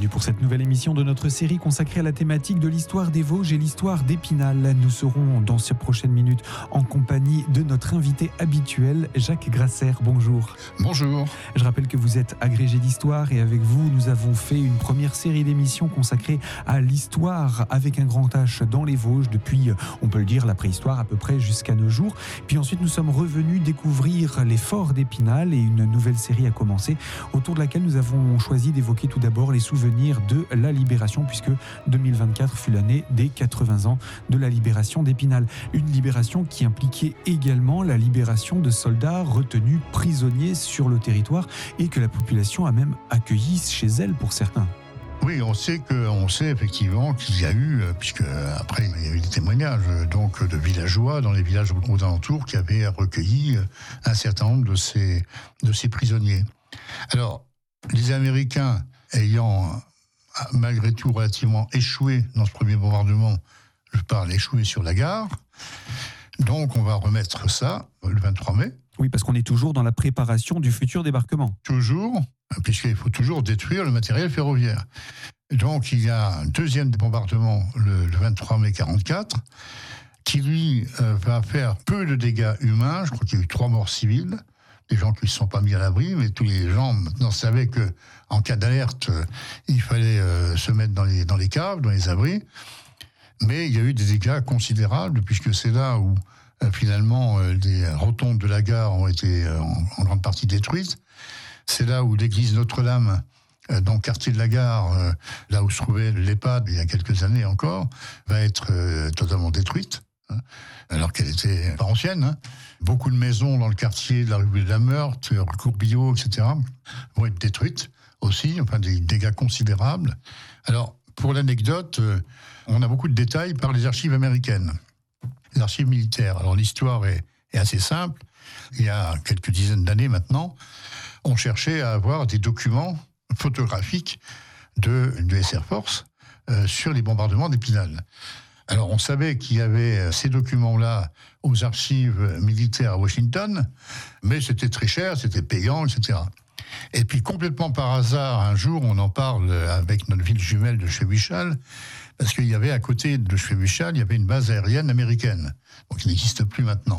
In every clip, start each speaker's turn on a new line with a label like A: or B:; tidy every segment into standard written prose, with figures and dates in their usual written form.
A: bienvenue pour cette nouvelle émission de notre série consacrée à la thématique de l'histoire des Vosges et l'histoire d'Épinal. Nous serons dans ces prochaines minutes en compagnie de notre invité habituel, Jacques Grasser. Bonjour.
B: Bonjour.
A: Je rappelle que vous êtes agrégé d'histoire et avec vous, nous avons fait une première série d'émissions consacrée à l'histoire avec un grand H dans les Vosges depuis, on peut le dire, la préhistoire à peu près jusqu'à nos jours. Puis ensuite, nous sommes revenus découvrir les forts d'Épinal et une nouvelle série a commencé autour de laquelle nous avons choisi d'évoquer tout d'abord les souvenirs de la Libération, puisque 2024 fut l'année des 80 ans de la libération d'Épinal. Une libération qui impliquait également la libération de soldats retenus prisonniers sur le territoire et que la population a même accueilli chez elle pour certains.
B: Oui, on sait effectivement qu'il y a eu, puisque après il y a eu des témoignages donc de villageois dans les villages aux alentours qui avaient recueilli un certain nombre de ces prisonniers. Alors, les Américains ayant malgré tout relativement échoué dans ce premier bombardement, je parle échoué sur la gare, donc on va remettre ça le 23 mai.
A: Oui, parce qu'on est toujours dans la préparation du futur débarquement.
B: Toujours, puisqu'il faut toujours détruire le matériel ferroviaire. Donc il y a un deuxième bombardement le 23 mai 1944, qui lui va faire peu de dégâts humains. Je crois qu'il y a eu 3 morts civiles, des gens qui ne se sont pas mis à l'abri, mais tous les gens maintenant savaient qu'en cas d'alerte, il fallait se mettre dans les caves, dans les abris. Mais il y a eu des dégâts considérables, puisque c'est là où finalement les rotondes de la gare ont été en grande partie détruites. C'est là où l'église Notre-Dame, dans le quartier de la gare, là où se trouvait l'EHPAD il y a quelques années encore, va être totalement détruite, alors qu'elle était pas ancienne. Beaucoup de maisons dans le quartier de la rue de la Meurthe, rue Courbillot, etc., vont être détruites aussi, enfin des dégâts considérables. Alors, pour l'anecdote, on a beaucoup de détails par les archives américaines, les archives militaires. Alors, l'histoire est assez simple. Il y a quelques dizaines d'années maintenant, on cherchait à avoir des documents photographiques de Air Force sur les bombardements d'Épinal. Alors, on savait qu'il y avait ces documents-là aux archives militaires à Washington, mais c'était très cher, c'était payant, etc. Et puis, complètement par hasard, un jour, on en parle avec notre ville jumelle de Chevauchal, parce qu'il y avait à côté de Chevauchal, il y avait une base aérienne américaine, donc qui n'existe plus maintenant.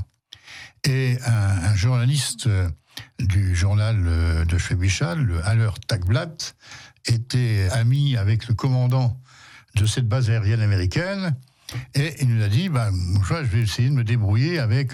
B: Et un journaliste du journal de Chevauchal, le Haller Tagblatt, était ami avec le commandant de cette base aérienne américaine, et il nous a dit, je vais essayer de me débrouiller avec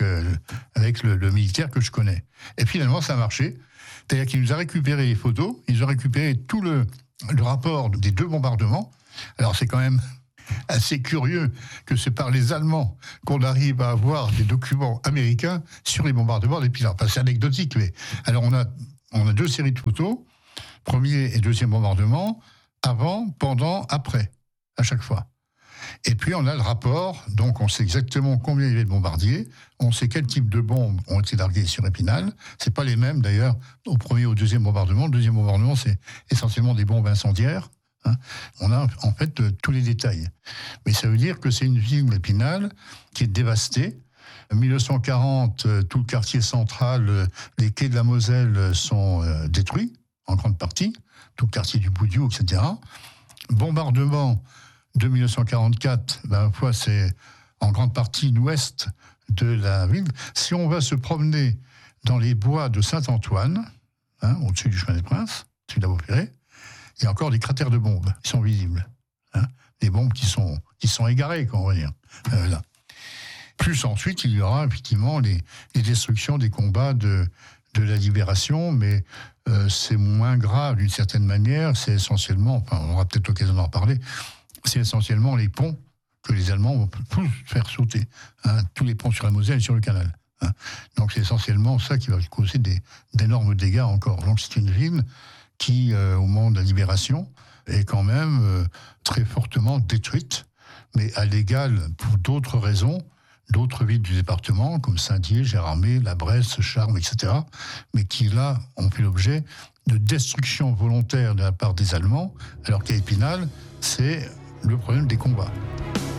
B: le militaire que je connais. Et finalement, ça a marché. C'est-à-dire qu'il nous a récupéré les photos, ils ont récupéré tout le rapport des 2 bombardements. Alors c'est quand même assez curieux que c'est par les Allemands qu'on arrive à avoir des documents américains sur les bombardements d'Épinal. Enfin, c'est anecdotique, mais alors on a 2 séries de photos, premier et deuxième bombardement, avant, pendant, après, à chaque fois. Et puis on a le rapport, donc on sait exactement combien il y avait de bombardiers, on sait quel type de bombes ont été larguées sur Épinal. C'est pas les mêmes d'ailleurs au premier ou au deuxième bombardement. Le deuxième bombardement, c'est essentiellement des bombes incendiaires. On a en fait tous les détails. Mais ça veut dire que c'est une ville, Épinal, qui est dévastée. En 1940, tout le quartier central, les quais de la Moselle sont détruits, en grande partie, tout le quartier du Boudiou, etc. Bombardement de 1944, c'est en grande partie l'ouest de la ville. Si on va se promener dans les bois de Saint-Antoine, au-dessus du chemin des Princes, au-dessus de la Beauperrey, il y a encore des cratères de bombes qui sont visibles. Des bombes qui sont égarées, on va dire. Là. Plus ensuite, il y aura effectivement les destructions des combats de la libération, mais c'est moins grave d'une certaine manière. C'est essentiellement, on aura peut-être l'occasion d'en reparler, c'est essentiellement les ponts que les Allemands vont tous faire sauter. Tous les ponts sur la Moselle et sur le canal. Donc c'est essentiellement ça qui va causer d'énormes dégâts encore. Donc c'est une ville qui, au moment de la libération, est quand même très fortement détruite, mais à l'égal pour d'autres raisons, d'autres villes du département, comme Saint-Dié, Gérardmer, La Bresse, Charmes, etc., mais qui, là, ont fait l'objet de destruction volontaire de la part des Allemands, alors qu'à Épinal, c'est le problème des combats.